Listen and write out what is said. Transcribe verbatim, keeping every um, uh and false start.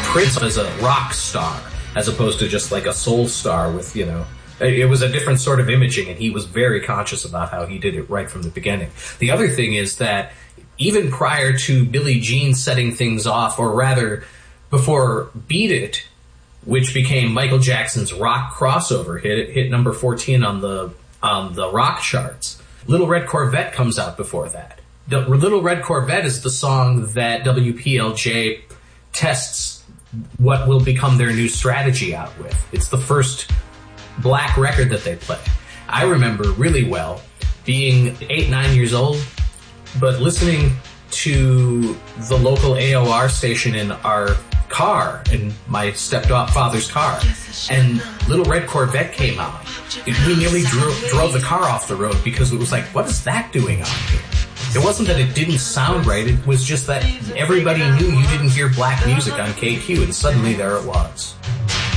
Prince as a rock star, as opposed to just like a soul star with, you know, it was a different sort of imaging, and he was very conscious about how he did it right from the beginning. The other thing is that even prior to Billie Jean setting things off, or rather before Beat It, which became Michael Jackson's rock crossover hit, it hit number fourteen on the on the rock charts. Little Red Corvette comes out before that. The Little Red Corvette is the song that W P L J tests what will become their new strategy out with. It's the first black record that they play. I remember really well being eight, nine years old, but listening to the local A O R station in our car, in my stepfather's car, and Little Red Corvette came out. We nearly drove, drove the car off the road because it was like, what is that doing on here? It wasn't that it didn't sound right, it was just that everybody knew you didn't hear black music on K Q, and suddenly there it was.